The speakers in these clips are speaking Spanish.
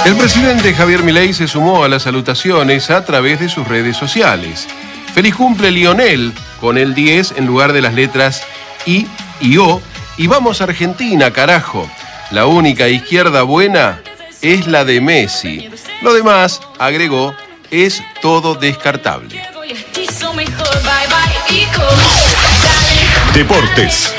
El presidente Javier Milei se sumó a las salutaciones a través de sus redes sociales. Feliz cumple Lionel, con el 10 en lugar de las letras I y O. Y vamos a Argentina, carajo. La única izquierda buena es la de Messi. Lo demás, agregó, es todo descartable. Deportes.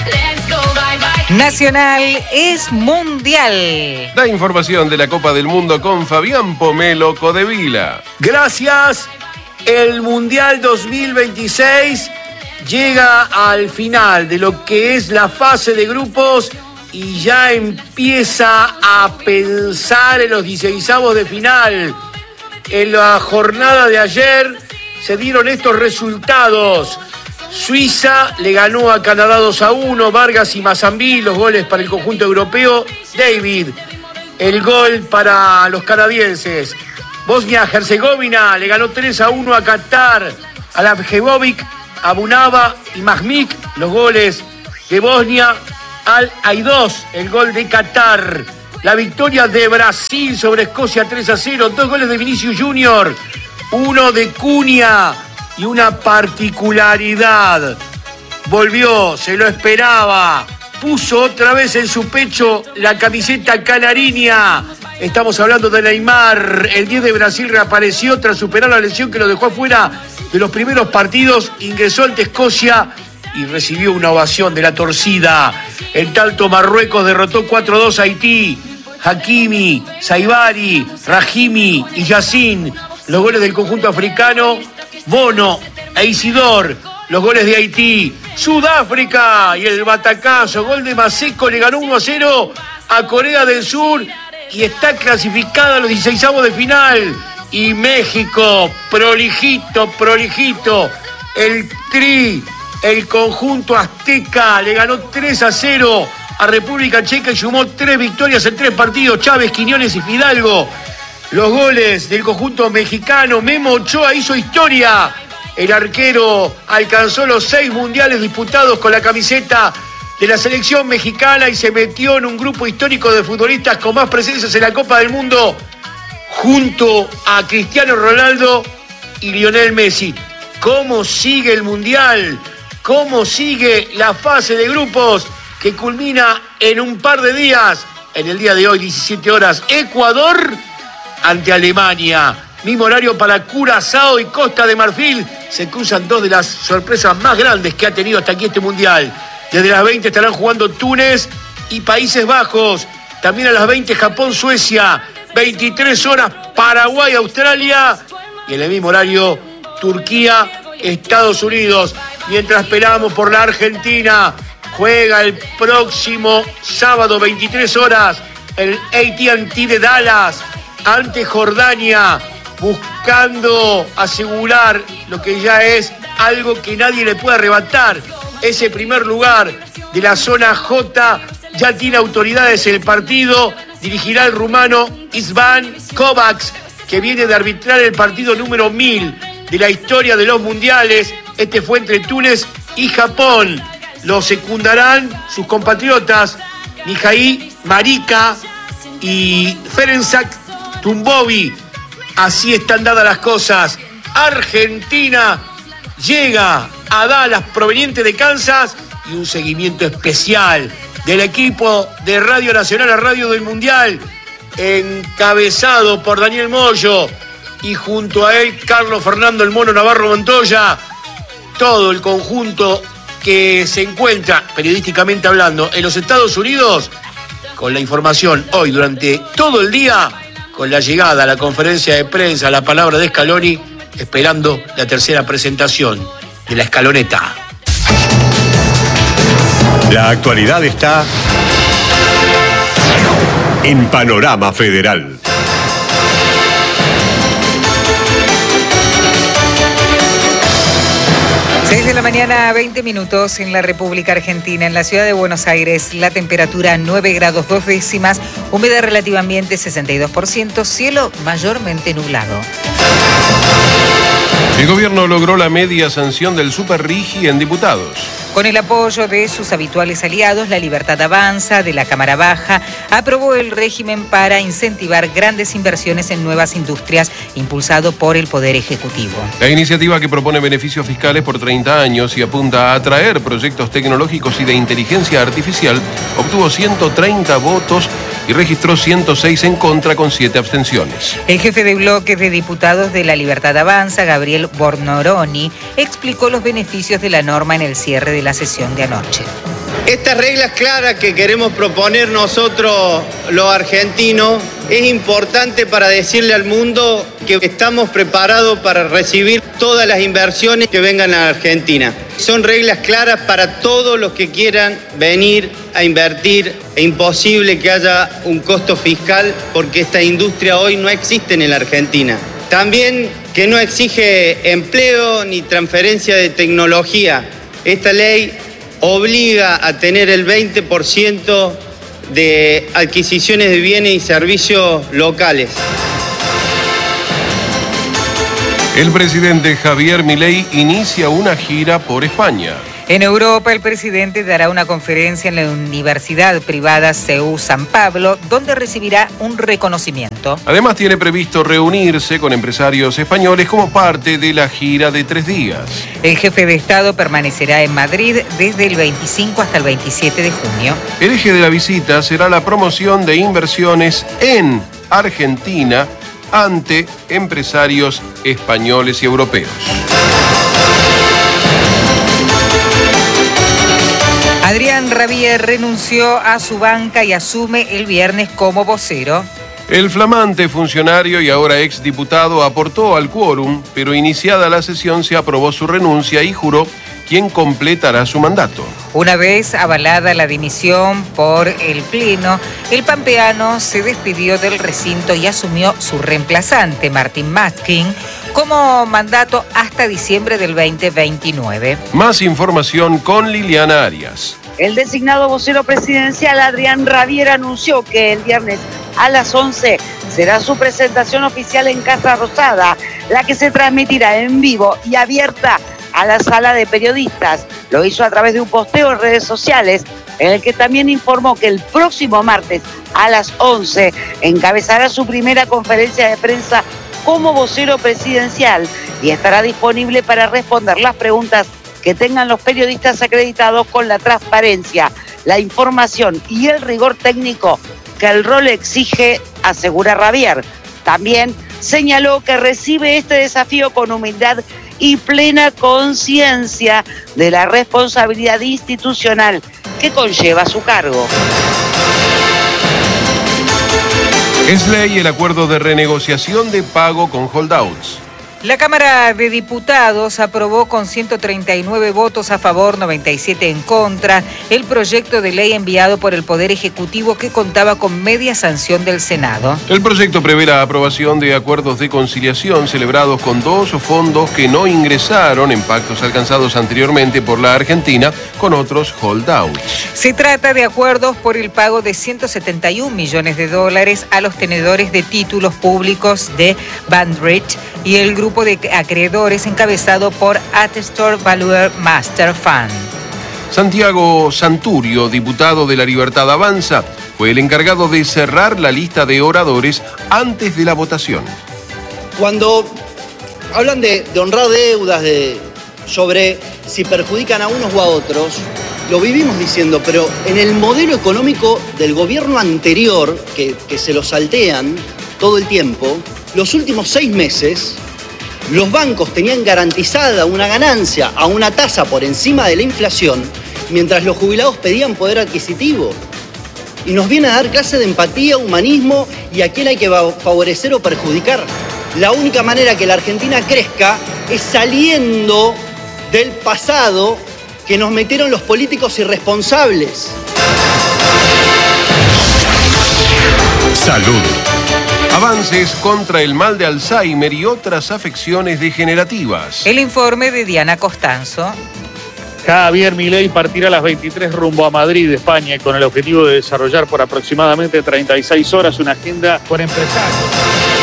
Nacional es mundial. La información de la Copa del Mundo con Fabián Pomelo Codevila. Gracias. El Mundial 2026 llega al final de lo que es la fase de grupos y ya empieza a pensar en los 16avos de final. En la jornada de ayer se dieron estos resultados. Suiza le ganó a Canadá 2-1, Vargas y Mazambi, los goles para el conjunto europeo. David, el gol para los canadienses. Bosnia-Herzegovina le ganó 3-1 a Qatar, a Lavjevovic, Abunaba y Mahmik, los goles de Bosnia. Al-Aidós, el gol de Qatar. La victoria de Brasil sobre Escocia 3-0, 2 goles de Vinicius Junior, 1 de Cunha. Y una particularidad, volvió, se lo esperaba, puso otra vez en su pecho la camiseta canariña. Estamos hablando de Neymar, el 10 de Brasil reapareció tras superar la lesión que lo dejó afuera de los primeros partidos, ingresó ante Escocia y recibió una ovación de la torcida. En tanto, Marruecos derrotó 4-2 a Haití. Hakimi, Saibari, Rahimi y Yassin, los goles del conjunto africano. Bono e Isidor, los goles de Haití. Sudáfrica y el batacazo, gol de Maseko, le ganó 1-0 a Corea del Sur y está clasificada a los 16avos de final. Y México, prolijito, el Tri, el conjunto azteca, le ganó 3-0 a República Checa y sumó 3 victorias en 3 partidos. Chávez, Quiñones y Fidalgo. Los goles del conjunto mexicano. Memo Ochoa hizo historia. El arquero alcanzó los 6 mundiales disputados con la camiseta de la selección mexicana y se metió en un grupo histórico de futbolistas con más presencias en la Copa del Mundo, junto a Cristiano Ronaldo y Lionel Messi. ¿Cómo sigue el mundial? ¿Cómo sigue la fase de grupos que culmina en un par de días? En el día de hoy, 17 horas, Ecuador ante Alemania. Mismo horario para Curazao y Costa de Marfil. Se cruzan 2 de las sorpresas más grandes que ha tenido hasta aquí este mundial. Desde las 20 estarán jugando Túnez y Países Bajos. También a las 20 Japón-Suecia. 23 horas Paraguay-Australia. Y en el mismo horario Turquía-Estados Unidos. Mientras esperamos por la Argentina, juega el próximo sábado 23 horas el AT&T de Dallas ante Jordania, buscando asegurar lo que ya es algo que nadie le puede arrebatar. Ese primer lugar de la zona J ya tiene autoridades el partido. Dirigirá el rumano Isvan Kovacs, que viene de arbitrar el partido número 1000 de la historia de los mundiales. Este fue entre Túnez y Japón. Lo secundarán sus compatriotas Mijail Marika y Ferencak Tumbovi. Así están dadas las cosas. Argentina llega a Dallas proveniente de Kansas y un seguimiento especial del equipo de Radio Nacional a Radio del Mundial, encabezado por Daniel Moyo y junto a él Carlos Fernando El Mono Navarro Montoya. Todo el conjunto que se encuentra, periodísticamente hablando, en los Estados Unidos, con la información hoy durante todo el día, con la llegada a la conferencia de prensa, la palabra de Scaloni, esperando la tercera presentación de la escaloneta. La actualidad está en Panorama Federal. 6 de la mañana, 20 minutos en la República Argentina. En la ciudad de Buenos Aires, la temperatura 9 grados 2 décimas, humedad relativa ambiente 62%, cielo mayormente nublado. El gobierno logró la media sanción del Superrigi en diputados. Con el apoyo de sus habituales aliados, La Libertad Avanza, de la Cámara Baja, aprobó el régimen para incentivar grandes inversiones en nuevas industrias, impulsado por el Poder Ejecutivo. La iniciativa, que propone beneficios fiscales por 30 años y apunta a atraer proyectos tecnológicos y de inteligencia artificial, obtuvo 130 votos y registró 106 en contra, con 7 abstenciones. El jefe de bloque de diputados de La Libertad Avanza, Gabriel Bornoroni, explicó los beneficios de la norma en el cierre de la sesión de anoche. Estas reglas claras que queremos proponer nosotros, los argentinos, es importante para decirle al mundo que estamos preparados para recibir todas las inversiones que vengan a Argentina. Son reglas claras para todos los que quieran venir a invertir. Es imposible que haya un costo fiscal porque esta industria hoy no existe en la Argentina. También que no exige empleo ni transferencia de tecnología. Esta ley obliga a tener el 20% de adquisiciones de bienes y servicios locales. El presidente Javier Milei inicia una gira por España. En Europa, el presidente dará una conferencia en la Universidad Privada CEU San Pablo, donde recibirá un reconocimiento. Además, tiene previsto reunirse con empresarios españoles como parte de la gira de 3 días. El jefe de Estado permanecerá en Madrid desde el 25 hasta el 27 de junio. El eje de la visita será la promoción de inversiones en Argentina ante empresarios españoles y europeos. Adrián Rabier renunció a su banca y asume el viernes como vocero. El flamante funcionario y ahora exdiputado aportó al quórum, pero iniciada la sesión se aprobó su renuncia y juró quien completará su mandato. Una vez avalada la dimisión por el Pleno, el pampeano se despidió del recinto y asumió su reemplazante, Martín Maskin, como mandato hasta diciembre del 2029. Más información con Liliana Arias. El designado vocero presidencial Adrián Rabier anunció que el viernes a las 11 será su presentación oficial en Casa Rosada, la que se transmitirá en vivo y abierta a la sala de periodistas. Lo hizo a través de un posteo en redes sociales, en el que también informó que el próximo martes a las 11 encabezará su primera conferencia de prensa como vocero presidencial y estará disponible para responder las preguntas que tengan los periodistas acreditados con la transparencia, la información y el rigor técnico que el rol exige, asegura Rabier. También señaló que recibe este desafío con humildad y plena conciencia de la responsabilidad institucional que conlleva su cargo. Es ley el acuerdo de renegociación de pago con holdouts. La Cámara de Diputados aprobó con 139 votos a favor, 97 en contra, el proyecto de ley enviado por el Poder Ejecutivo, que contaba con media sanción del Senado. El proyecto prevé la aprobación de acuerdos de conciliación celebrados con 2 fondos que no ingresaron en pactos alcanzados anteriormente por la Argentina con otros holdouts. Se trata de acuerdos por el pago de $171 millones a los tenedores de títulos públicos de Bandbridge y el grupo de acreedores encabezado por Atestor Valuer Master Fund. Santiago Santurio, diputado de La Libertad Avanza, fue el encargado de cerrar la lista de oradores antes de la votación. Cuando hablan de honrar deudas, sobre si perjudican a unos o a otros, lo vivimos diciendo, pero en el modelo económico del gobierno anterior, que se lo saltean todo el tiempo, los últimos 6 meses, los bancos tenían garantizada una ganancia a una tasa por encima de la inflación, mientras los jubilados pedían poder adquisitivo. Y nos viene a dar clase de empatía, humanismo y a quién hay que favorecer o perjudicar. La única manera que la Argentina crezca es saliendo del pasado que nos metieron los políticos irresponsables. Salud. Avances contra el mal de Alzheimer y otras afecciones degenerativas. El informe de Diana Costanzo. Javier Milei partirá a las 23 rumbo a Madrid, España, con el objetivo de desarrollar por aproximadamente 36 horas una agenda con empresarios.